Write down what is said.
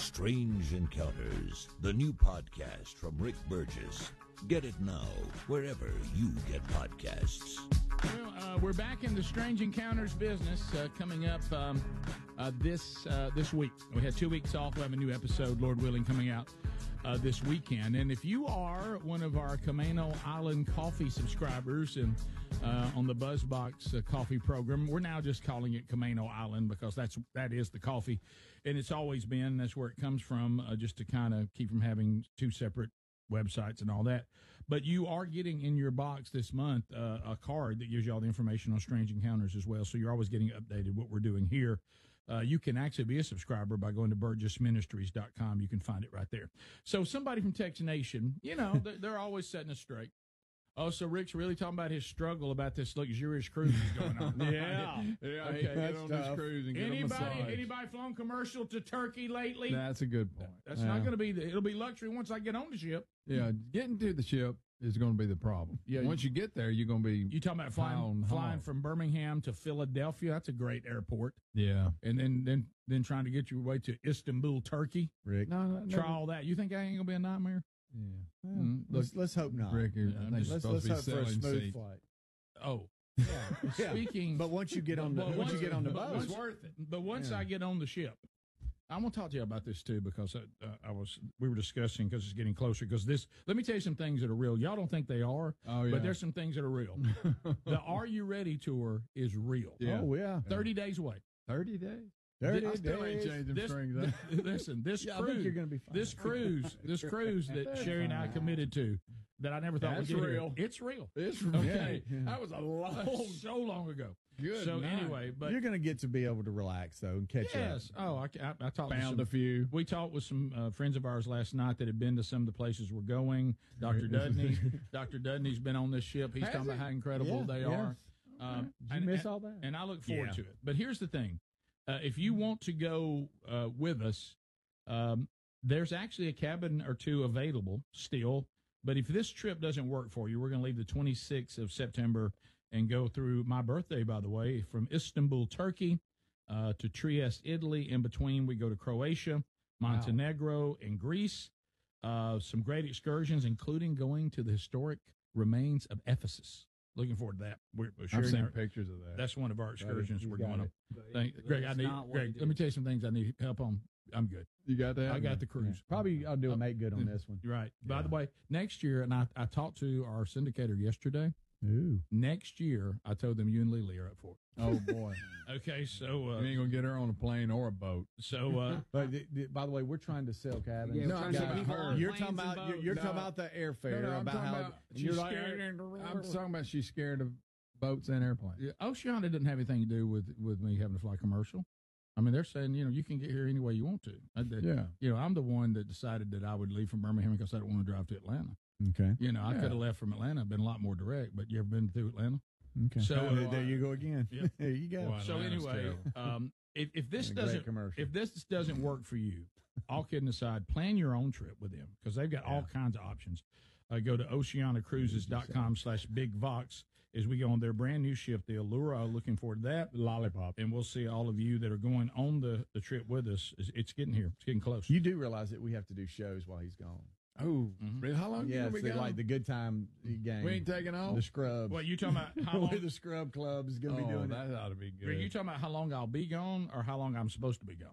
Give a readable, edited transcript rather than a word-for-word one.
Strange Encounters, the new podcast from Rick Burgess. Get it now, wherever you get podcasts. Well, we're back in the Strange Encounters business coming up this week. We had 2 weeks off. We'll have a new episode, Lord willing, coming out this weekend. And if you are one of our Camano Island Coffee subscribers and on the BuzzBox coffee program, we're now just calling it Camano Island because that is the coffee. And it's always been. That's where it comes from, just to kind of keep from having two separate websites and all that. But you are getting in your box this month a card that gives you all the information on Strange Encounters as well. So you're always getting updated what we're doing here. You can actually be a subscriber by going to burgessministries.com. You can find it right there. So somebody from Tex Nation, you know, they're always setting us straight. Oh, so Rick's really talking about his struggle about this luxurious cruise that's going on. Yeah. Okay. Get on this cruise and get a massage. Anybody flown commercial to Turkey lately? That's a good point. That's not going to be it'll be luxury once I get on the ship. Yeah, getting to the ship is going to be the problem. Yeah, once you get there, you're going to be. You talking about flying from Birmingham to Philadelphia? That's a great airport. Yeah, and then trying to get your way to Istanbul, Turkey. Rick, try all that. You think that ain't gonna be a nightmare? Yeah, let's hope not. Rick, let's hope for a smooth flight. Oh. Yeah. Speaking, but once you get on the boat, it's worth it. But once I get on the ship, I'm gonna talk to you about this too because we were discussing because it's getting closer. Because let me tell you some things that are real. Y'all don't think they are, but there's some things that are real. The Are You Ready tour is real. Yeah. Oh yeah, 30 days away. 30 days. I still ain't changing strings. Listen, this cruise. I think you're gonna be fine. This cruise that Sherry and I committed to, that I never thought was real. It's real. It's real. Okay, that was so long ago. Good. So anyway, but you're going to get to be able to relax though and catch up. Yes. Oh, I talked. Found a few. We talked with some friends of ours last night that had been to some of the places we're going. Dr. Dudney. Dr. Dudney's been on this ship. He's talking about how incredible they are. Did you miss all that? And I look forward to it. But here's the thing: if you want to go with us, there's actually a cabin or two available still. But if this trip doesn't work for you, we're going to leave the 26th of September and go through my birthday, by the way, from Istanbul, Turkey, to Trieste, Italy. In between, we go to Croatia, Montenegro, and Greece. Some great excursions, including going to the historic remains of Ephesus. Looking forward to that. We're I've seen pictures of that. That's one of our excursions we're going on. Greg, let me tell you some things I need help on. I'm good. You got that? I got the cruise. Yeah. Probably I'll do a make good on this one. Right. By the way, next year, and I talked to our syndicator yesterday. Ooh. Next year, I told them you and Lily are up for it. Oh, boy. Okay, so... you ain't going to get her on a plane or a boat. So, but by the way, we're trying to sell cabins. Yeah, you're talking about the airfare. No, I'm talking about she's scared. I'm talking about she's scared of boats and airplanes. Yeah, Oceana doesn't have anything to do with me having to fly commercial. I mean, they're saying, you can get here any way you want to. I'm the one that decided that I would leave from Birmingham because I don't want to drive to Atlanta. Okay. I could have left from Atlanta, been a lot more direct, but you ever been through Atlanta? Okay. So there you go again. Yeah. There you go. So anyway, if this doesn't work for you, all kidding aside, plan your own trip with them because they've got all kinds of options. Go to oceanacruises.com/bigvox as we go on their brand new ship, the Allura. Looking forward to that. Lollipop. And we'll see all of you that are going on the trip with us. It's getting here. It's getting close. You do realize that we have to do shows while he's gone. Oh, really? How long? Yeah, it's like the Good Time game. We ain't taking off the Scrubs. What you talking about? How long the Scrub Club is going to be doing? That ought to be good. Are you talking about how long I'll be gone, or how long I'm supposed to be gone?